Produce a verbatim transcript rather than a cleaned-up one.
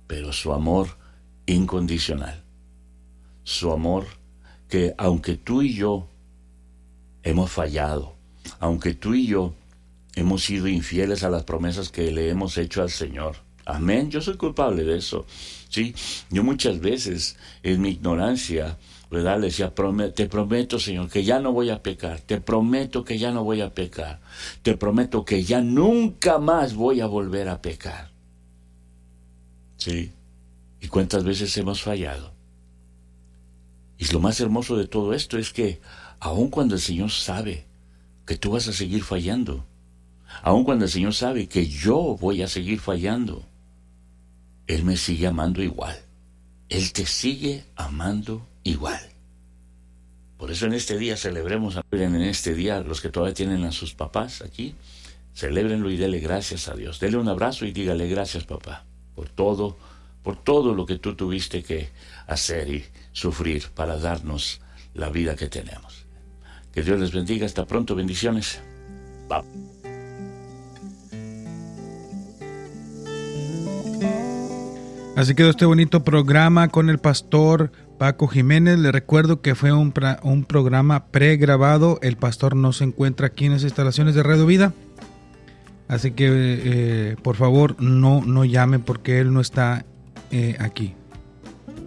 pero su amor incondicional. Su amor que aunque tú y yo hemos fallado, aunque tú y yo hemos sido infieles a las promesas que le hemos hecho al Señor. Amén, yo soy culpable de eso. Sí, yo muchas veces en mi ignorancia, ¿verdad? Le decía, te prometo, Señor, que ya no voy a pecar. Te prometo que ya no voy a pecar. Te prometo que ya nunca más voy a volver a pecar. Sí, ¿y cuántas veces hemos fallado? Y lo más hermoso de todo esto es que aun cuando el Señor sabe que tú vas a seguir fallando, aun cuando el Señor sabe que yo voy a seguir fallando, Él me sigue amando igual. Él te sigue amando igual. Por eso en este día celebremos, en este día, los que todavía tienen a sus papás aquí, celébrenlo y denle gracias a Dios. Denle un abrazo y dígale gracias, papá, por todo, por todo lo que tú tuviste que hacer y sufrir para darnos la vida que tenemos. Que Dios les bendiga. Hasta pronto. Bendiciones. Bye. Así quedó este bonito programa con el pastor Paco Jiménez. Le recuerdo que fue un, pra, un programa pregrabado. El pastor no se encuentra aquí en las instalaciones de Radio Vida. Así que, eh, por favor, no, no llamen porque él no está eh, aquí.